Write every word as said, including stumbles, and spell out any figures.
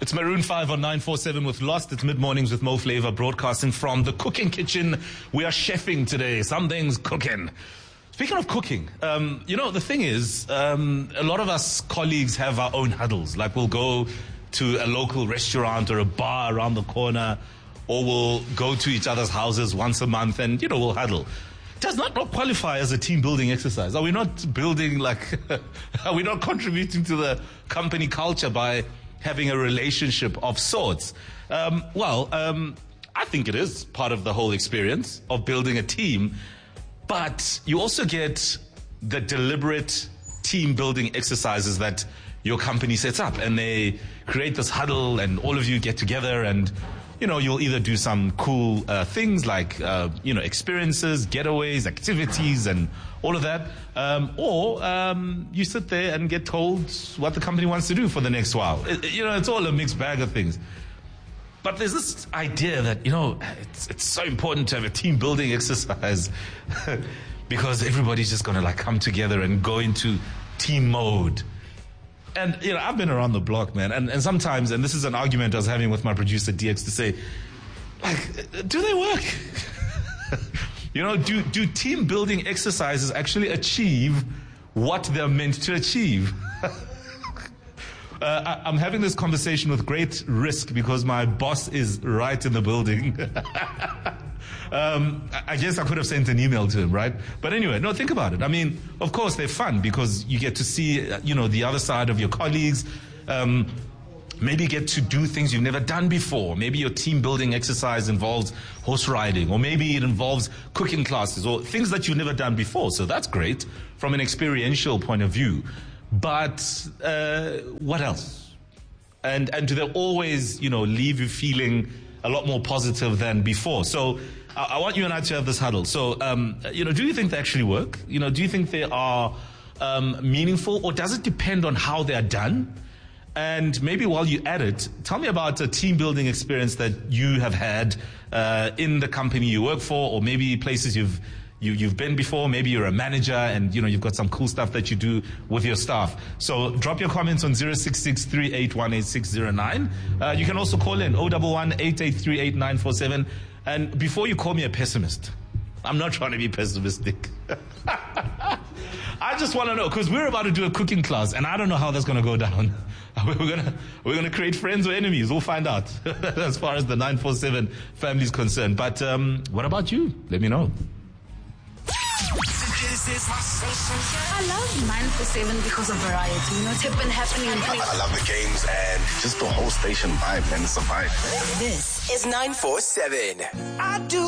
It's Maroon five on nine four seven with Lost. It's mid-mornings with Mo Flavor broadcasting from the cooking kitchen. We are chefing today. Something's cooking. Speaking of cooking, um, you know, the thing is, um, a lot of us colleagues have our own huddles. Like we'll go to a local restaurant or a bar around the corner, or we'll go to each other's houses once a month and, you know, we'll huddle. Does not not qualify as a team building exercise. Are we not building like, are we not contributing to the company culture by having a relationship of sorts? Um, well, um, I think it is part of the whole experience of building a team, but you also get the deliberate team building exercises that your company sets up, and they create this huddle and all of you get together and, you know, you'll either do some cool uh, things like, uh, you know, experiences, getaways, activities, and all of that. Um, or um, you sit there and get told what the company wants to do for the next while. It, you know, it's all a mixed bag of things. But there's this idea that, you know, it's, it's so important to have a team building exercise because everybody's just going to like come together and go into team mode. And, you know, I've been around the block, man. And, and sometimes, and this is an argument I was having with my producer, D X, to say, like, do they work? You know, do, do team building exercises actually achieve what they're meant to achieve? uh, I, I'm having this conversation with great risk because my boss is right in the building. Um, I guess I could have sent an email to him, right? But anyway, no, think about it. I mean, of course, they're fun because you get to see, you know, the other side of your colleagues. Um, maybe get to do things you've never done before. Maybe your team building exercise involves horse riding, or maybe it involves cooking classes, or things that you've never done before. So that's great from an experiential point of view. But uh, what else? And and do they always, you know, leave you feeling a lot more positive than before? So I, I want you and I to have this huddle. So, um, you know, do you think they actually work? You know, do you think they are um, meaningful, or does it depend on how they are done? And maybe while you're at it, tell me about a team building experience that you have had uh, in the company you work for, or maybe places you've You, you've been before. Maybe you're a manager and, you know, you've got some cool stuff that you do with your staff. So drop your comments on zero six six, three eight one, eight six zero nine. Uh, you can also call in zero one one, eight eight three, eight nine four seven. And before you call me a pessimist, I'm not trying to be pessimistic. I just want to know, because we're about to do a cooking class and I don't know how that's going to go down. We're going to we're going to create friends or enemies. We'll find out as far as the nine four seven family is concerned. But um, what about you? Let me know. I love nine four seven because of variety. You know, it's been happening. I, I love the games and just the whole station vibe, man. It's a vibe. This is nine four seven. I do.